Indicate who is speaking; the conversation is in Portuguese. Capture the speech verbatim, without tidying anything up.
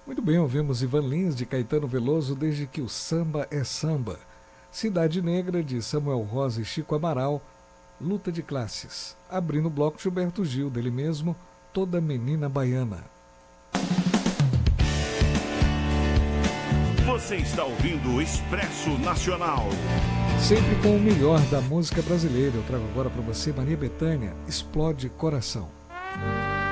Speaker 1: Muito bem, ouvimos Ivan Lins de Caetano Veloso, Desde que o Samba é Samba. Cidade Negra de Samuel Rosa e Chico Amaral, Luta de Classes. Abrindo o bloco, Gilberto Gil, dele mesmo, Toda Menina Baiana.
Speaker 2: Você está ouvindo o Expresso Nacional.
Speaker 1: Sempre com o melhor da música brasileira. Eu trago agora para você Maria Bethânia, Explode Coração.